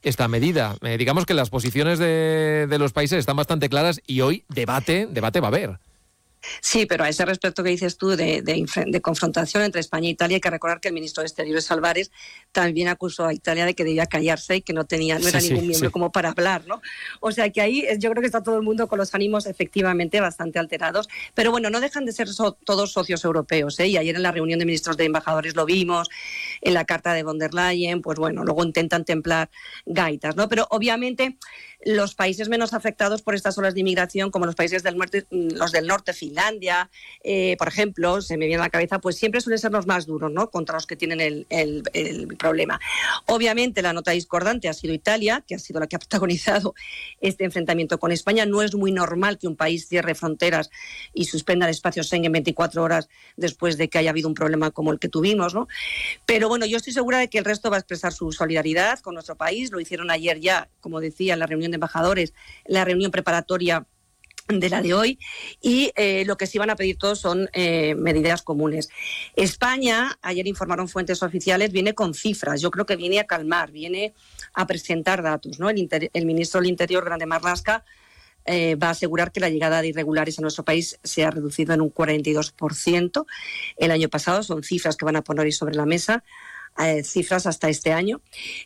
esta medida. Digamos que las posiciones de los países están bastante claras y hoy debate va a haber. Sí, pero a ese respecto que dices tú de confrontación entre España e Italia, hay que recordar que el ministro de Exteriores, Álvarez, también acusó a Italia de que debía callarse y que no era ningún miembro como para hablar, ¿no? O sea que ahí yo creo que está todo el mundo con los ánimos efectivamente bastante alterados, pero bueno, no dejan de ser todos socios europeos, ¿eh? Y ayer en la reunión de ministros de embajadores lo vimos, en la carta de von der Leyen, pues bueno, luego intentan templar gaitas, ¿no? Pero obviamente los países menos afectados por estas olas de inmigración, como los países del norte, los del norte, Finlandia, por ejemplo, se me viene a la cabeza, pues siempre suelen ser los más duros, ¿no?, contra los que tienen el problema. Obviamente la nota discordante ha sido Italia, que ha sido la que ha protagonizado este enfrentamiento con España. No es muy normal que un país cierre fronteras y suspenda el espacio Schengen 24 horas después de que haya habido un problema como el que tuvimos, ¿no? Pero bueno, yo estoy segura de que el resto va a expresar su solidaridad con nuestro país. Lo hicieron ayer ya, como decía, en la reunión de embajadores, la reunión preparatoria de la de hoy, y lo que sí van a pedir todos son medidas comunes. España, ayer informaron fuentes oficiales, viene con cifras. Yo creo que viene a calmar, viene a presentar datos, ¿no? El ministro del Interior, Grande Marlaska, va a asegurar que la llegada de irregulares a nuestro país se ha reducido en un 42% el año pasado. Son cifras que van a poner hoy sobre la mesa. Cifras hasta este año.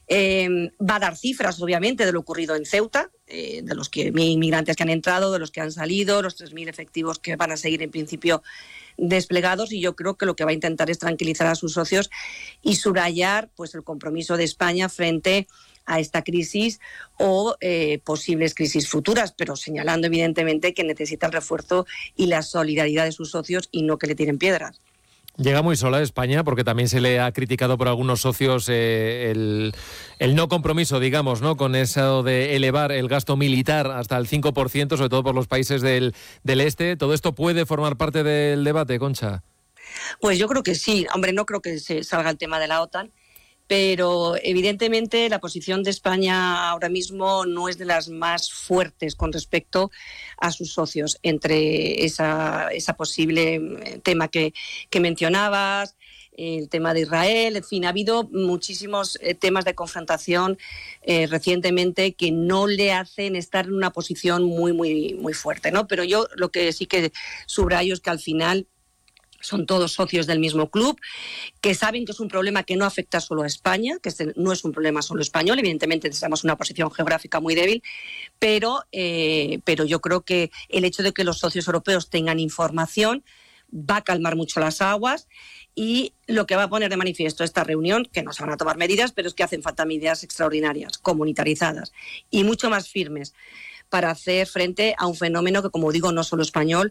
Va a dar cifras, obviamente, de lo ocurrido en Ceuta, de los inmigrantes que han entrado, de los que han salido, los 3.000 efectivos que van a seguir en principio desplegados, y yo creo que lo que va a intentar es tranquilizar a sus socios y subrayar pues el compromiso de España frente a esta crisis o posibles crisis futuras, pero señalando evidentemente que necesita el refuerzo y la solidaridad de sus socios y no que le tiren piedras. Llega muy sola España, porque también se le ha criticado por algunos socios el no compromiso, digamos, ¿no?, con eso de elevar el gasto militar hasta el 5%, sobre todo por los países del este. ¿Todo esto puede formar parte del debate, Concha? Pues yo creo que sí. Hombre, no creo que se salga el tema de la OTAN, pero evidentemente la posición de España ahora mismo no es de las más fuertes con respecto a sus socios, entre esa posible tema que mencionabas, el tema de Israel. En fin, ha habido muchísimos temas de confrontación recientemente que no le hacen estar en una posición muy, muy, muy fuerte, ¿no? Pero yo lo que sí que subrayo es que al final son todos socios del mismo club, que saben que es un problema que no afecta solo a España, que no es un problema solo español. Evidentemente necesitamos una posición geográfica muy débil, pero yo creo que el hecho de que los socios europeos tengan información va a calmar mucho las aguas, y lo que va a poner de manifiesto esta reunión, que no se van a tomar medidas, pero es que hacen falta medidas extraordinarias, comunitarizadas y mucho más firmes para hacer frente a un fenómeno que, como digo, no solo español,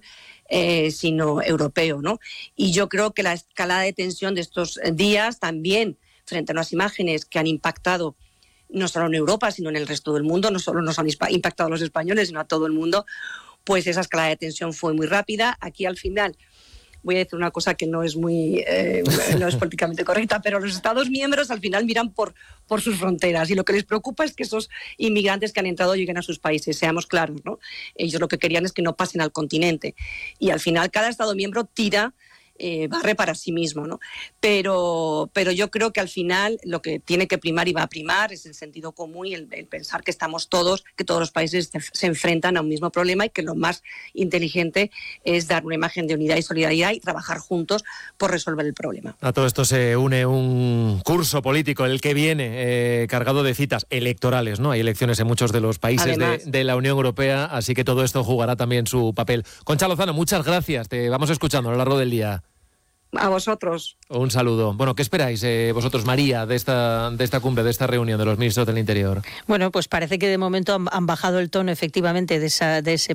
sino europeo, ¿no? Y yo creo que la escalada de tensión de estos días también, frente a unas imágenes que han impactado no solo en Europa, sino en el resto del mundo, no solo nos han impactado a los españoles, sino a todo el mundo, pues esa escalada de tensión fue muy rápida. Aquí al final voy a decir una cosa que no es muy no es políticamente correcta, pero los Estados miembros al final miran por sus fronteras, y lo que les preocupa es que esos inmigrantes que han entrado lleguen a sus países. Seamos claros, ¿no? Ellos lo que querían es que no pasen al continente, y al final cada Estado miembro tira, barre para sí mismo, ¿no? Pero yo creo que al final lo que tiene que primar y va a primar es el sentido común y el pensar que que todos los países se enfrentan a un mismo problema, y que lo más inteligente es dar una imagen de unidad y solidaridad y trabajar juntos por resolver el problema. A todo esto se une un curso político, el que viene, cargado de citas electorales, ¿no? Hay elecciones en muchos de los países de la Unión Europea, así que todo esto jugará también su papel. Concha Lozano, muchas gracias. Te vamos escuchando a lo largo del día. A vosotros. Un saludo. Bueno, ¿qué esperáis vosotros, María, de esta cumbre, de esta reunión de los ministros del Interior? Bueno, pues parece que de momento han bajado el tono, efectivamente, de ese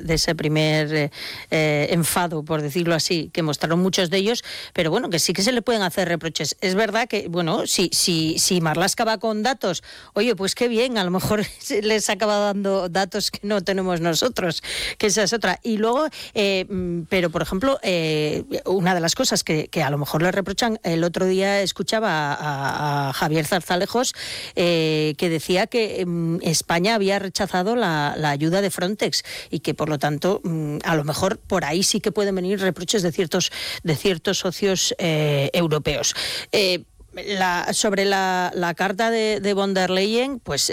primer enfado, por decirlo así, que mostraron muchos de ellos, pero bueno, que sí que se le pueden hacer reproches. Es verdad que, bueno, si Marlaska va con datos, oye, pues qué bien, a lo mejor les acaba dando datos que no tenemos nosotros, que esa es otra. Y luego, pero por ejemplo, una de las cosas que a lo mejor le reprochan, el otro día escuchaba a Javier Zarzalejos que decía que España había rechazado la ayuda de Frontex, y que por lo tanto a lo mejor por ahí sí que pueden venir reproches de ciertos socios europeos. Sobre la carta de von der Leyen, pues